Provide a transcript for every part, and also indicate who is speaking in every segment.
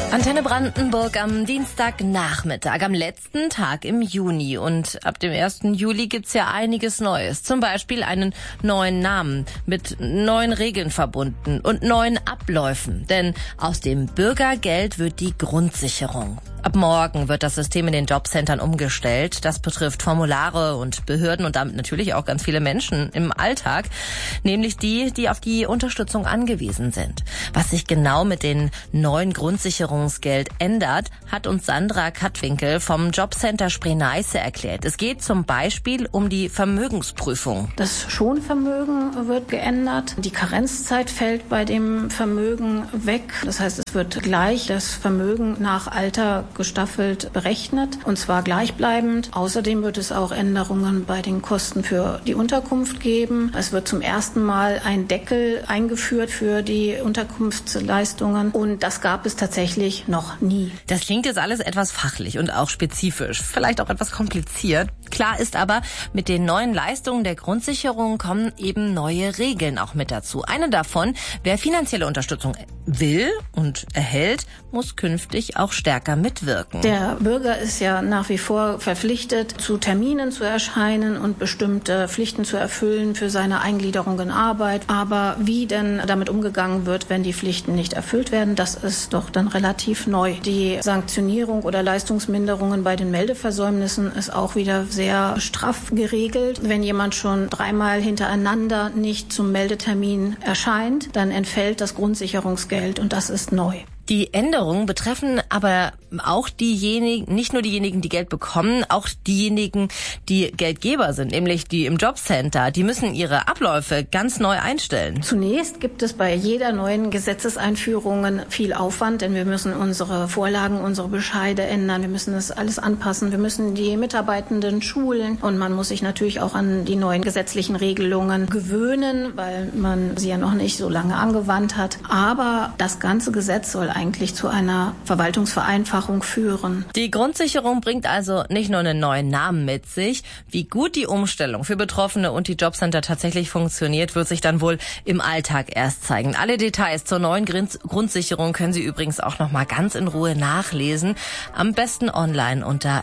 Speaker 1: Antenne Brandenburg am Dienstagnachmittag, am letzten Tag im Juni. Und ab dem 1. Juli gibt's ja einiges Neues. Zum Beispiel einen neuen Namen mit neuen Regeln verbunden und neuen Abläufen. Denn aus dem Bürgergeld wird die Grundsicherung. Ab morgen wird das System in den Jobcentern umgestellt. Das betrifft Formulare und Behörden und damit natürlich auch ganz viele Menschen im Alltag, nämlich die auf die Unterstützung angewiesen sind. Was sich genau mit den neuen Grundsicherungsgeld ändert, hat uns Sandra Kattwinkel vom Jobcenter Spree-Neiße erklärt. Es geht zum Beispiel um die Vermögensprüfung.
Speaker 2: Das Schonvermögen wird geändert. Die Karenzzeit fällt bei dem Vermögen weg. Das heißt, es wird gleich das Vermögen nach Alter gestaffelt berechnet, und zwar gleichbleibend. Außerdem wird es auch Änderungen bei den Kosten für die Unterkunft geben. Es wird zum ersten Mal ein Deckel eingeführt für die Unterkunftsleistungen, und das gab es tatsächlich noch nie.
Speaker 1: Das klingt jetzt alles etwas fachlich und auch spezifisch, vielleicht auch etwas kompliziert. Klar ist aber, mit den neuen Leistungen der Grundsicherung kommen eben neue Regeln auch mit dazu. Eine davon: wer finanzielle Unterstützung will und erhält, muss künftig auch stärker mitwirken.
Speaker 2: Der Bürger ist ja nach wie vor verpflichtet, zu Terminen zu erscheinen und bestimmte Pflichten zu erfüllen für seine Eingliederung in Arbeit. Aber wie denn damit umgegangen wird, wenn die Pflichten nicht erfüllt werden, das ist doch dann relativ neu. Die Sanktionierung oder Leistungsminderungen bei den Meldeversäumnissen ist auch wieder sehr straff geregelt. Wenn jemand schon 3-mal hintereinander nicht zum Meldetermin erscheint, dann entfällt das Grundsicherungsgeld, und das ist neu.
Speaker 1: Die Änderungen betreffen aber auch diejenigen, nicht nur diejenigen, die Geld bekommen, auch diejenigen, die Geldgeber sind, nämlich die im Jobcenter. Die müssen ihre Abläufe ganz neu einstellen.
Speaker 2: Zunächst gibt es bei jeder neuen Gesetzeseinführung viel Aufwand, denn wir müssen unsere Vorlagen, unsere Bescheide ändern. Wir müssen das alles anpassen. Wir müssen die Mitarbeitenden schulen, und man muss sich natürlich auch an die neuen gesetzlichen Regelungen gewöhnen, weil man sie ja noch nicht so lange angewandt hat. Aber das ganze Gesetz soll eigentlich zu einer Verwaltungsvereinfachung führen.
Speaker 1: Die Grundsicherung bringt also nicht nur einen neuen Namen mit sich. Wie gut die Umstellung für Betroffene und die Jobcenter tatsächlich funktioniert, wird sich dann wohl im Alltag erst zeigen. Alle Details zur neuen Grundsicherung können Sie übrigens auch noch mal ganz in Ruhe nachlesen. Am besten online unter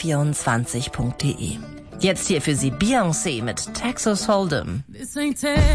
Speaker 1: rbb24.de. Jetzt hier für Sie Beyoncé mit Texas Hold'em.